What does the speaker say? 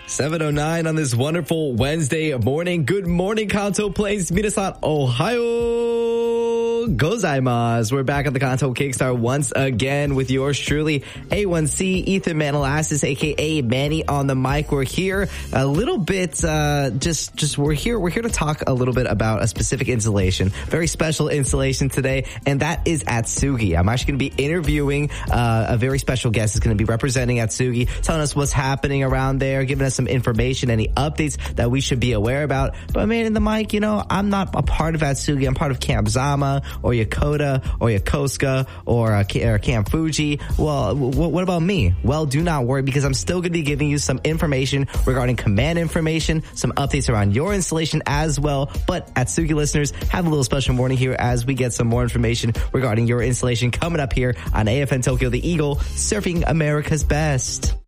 7:09 on this wonderful Wednesday morning. Good morning, Kanto Plains. Minasan, Ohayo gozaimasu. We're back at the Kanto Kickstarter once again with yours truly, A1C, Ethan Manilassis, aka Manny on the mic. We're here a little bit, we're here to talk a little bit about a specific installation, very special installation today, and that is Atsugi. I'm actually going to be interviewing a very special guest who's going to be representing Atsugi, telling us what's happening around there, giving us some information, any updates that we should be aware about. But man, in the mic, I'm not a part of Atsugi. I'm part of Camp Zama or Yokota or Yokosuka or Camp Fuji. Well, what about me? Well, do not worry, because I'm still going to be giving you some information regarding command information, some updates around your installation as well. But Atsugi listeners, have a little special morning here as we get some more information regarding your installation coming up here on AFN Tokyo, the Eagle, surfing America's best.